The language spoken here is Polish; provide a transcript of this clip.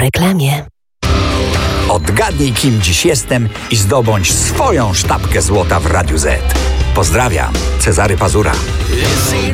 reklamie. Odgadnij, kim dziś jestem i zdobądź swoją sztabkę złota w Radiu Z. Pozdrawiam, Cezary Pazura.